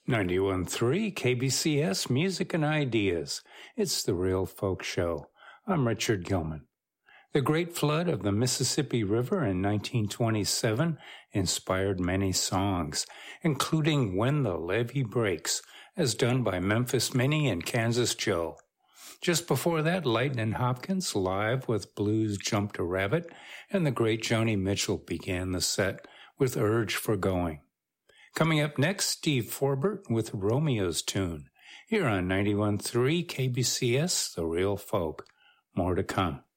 91.3 KBCS Music and Ideas. It's the Real Folk Show. I'm Richard Gilman. The Great Flood of the Mississippi River in 1927 inspired many songs, including When the Levee Breaks, as done by Memphis Minnie and Kansas Joe. Just before that, Lightnin' Hopkins live with Blues Jumped a Rabbit, and the great Joni Mitchell began the set with Urge for Going. Coming up next, Steve Forbert with Romeo's Tune, here on 91.3 KBCS, The Real Folk. More to come.